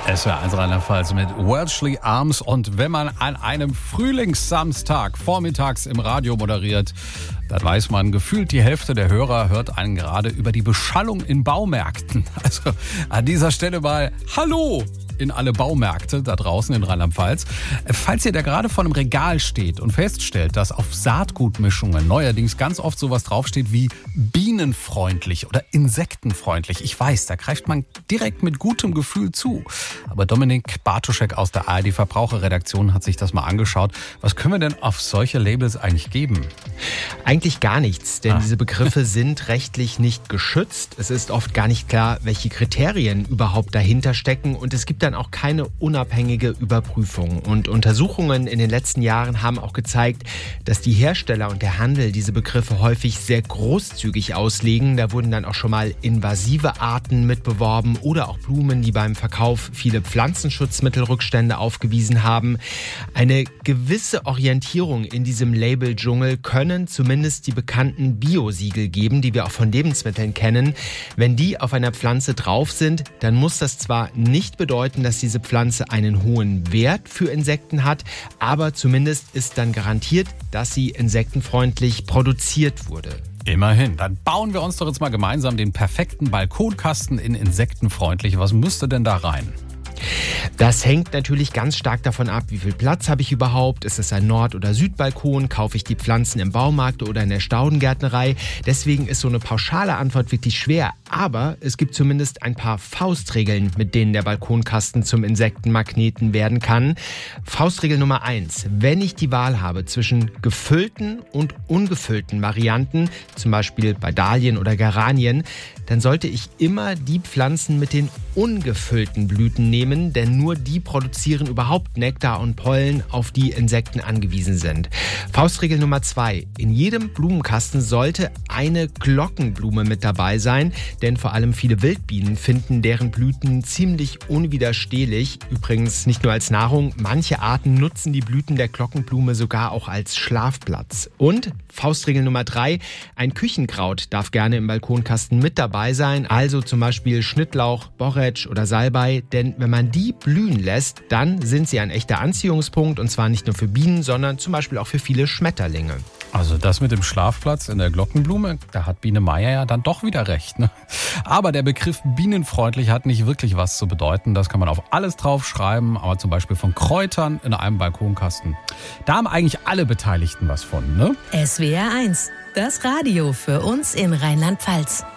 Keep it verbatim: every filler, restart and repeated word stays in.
S W R eins Rheinland-Pfalz mit Welshly Arms. Und wenn man an einem Frühlingssamstag vormittags im Radio moderiert, dann weiß man, gefühlt die Hälfte der Hörer hört einen gerade über die Beschallung in Baumärkten. Also an dieser Stelle mal Hallo in alle Baumärkte da draußen in Rheinland-Pfalz. Falls ihr da gerade vor einem Regal steht und feststellt, dass auf Saatgutmischungen neuerdings ganz oft sowas draufsteht wie bienenfreundlich oder insektenfreundlich. Ich weiß, da greift man direkt mit gutem Gefühl zu. Aber Dominik Bartoschek aus der A R D Verbraucherredaktion hat sich das mal angeschaut. Was können wir denn auf solche Labels eigentlich geben? Eigentlich gar nichts, denn Ah. diese Begriffe sind rechtlich nicht geschützt. Es ist oft gar nicht klar, welche Kriterien überhaupt dahinter stecken und es gibt dann auch keine unabhängige Überprüfung. Und Untersuchungen in den letzten Jahren haben auch gezeigt, dass die Hersteller und der Handel diese Begriffe häufig sehr großzügig auslegen. Da wurden dann auch schon mal invasive Arten mitbeworben oder auch Blumen, die beim Verkauf viele Pflanzenschutzmittelrückstände aufgewiesen haben. Eine gewisse Orientierung in diesem Labeldschungel können zumindest die bekannten Bio-Siegel geben, die wir auch von Lebensmitteln kennen. Wenn die auf einer Pflanze drauf sind, dann muss das zwar nicht bedeuten, dass diese Pflanze einen hohen Wert für Insekten hat, aber zumindest ist dann garantiert, dass sie insektenfreundlich produziert wurde. Immerhin. Dann bauen wir uns doch jetzt mal gemeinsam den perfekten Balkonkasten in insektenfreundlich. Was müsste denn da rein? Das hängt natürlich ganz stark davon ab, wie viel Platz habe ich überhaupt. Ist es ein Nord- oder Südbalkon? Kaufe ich die Pflanzen im Baumarkt oder in der Staudengärtnerei? Deswegen ist so eine pauschale Antwort wirklich schwer. Aber es gibt zumindest ein paar Faustregeln, mit denen der Balkonkasten zum Insektenmagneten werden kann. Faustregel Nummer eins. Wenn ich die Wahl habe zwischen gefüllten und ungefüllten Varianten, zum Beispiel bei Dahlien oder Geranien, dann sollte ich immer die Pflanzen mit den ungefüllten Blüten nehmen, denn nur die produzieren überhaupt Nektar und Pollen, auf die Insekten angewiesen sind. Faustregel Nummer zwei. In jedem Blumenkasten sollte eine Glockenblume mit dabei sein, denn vor allem viele Wildbienen finden deren Blüten ziemlich unwiderstehlich. Übrigens nicht nur als Nahrung, manche Arten nutzen die Blüten der Glockenblume sogar auch als Schlafplatz. Und Faustregel Nummer drei. Ein Küchenkraut darf gerne im Balkonkasten mit dabei sein, also zum Beispiel Schnittlauch, Borretsch oder Salbei, denn wenn man die blühen lässt, dann sind sie ein echter Anziehungspunkt und zwar nicht nur für Bienen, sondern zum Beispiel auch für viele Schmetterlinge. Also das mit dem Schlafplatz in der Glockenblume, da hat Biene Meier ja dann doch wieder recht, ne? Aber der Begriff bienenfreundlich hat nicht wirklich was zu bedeuten. Das kann man auf alles draufschreiben, aber zum Beispiel von Kräutern in einem Balkonkasten. Da haben eigentlich alle Beteiligten was von, ne? S W R eins, das Radio für uns in Rheinland-Pfalz.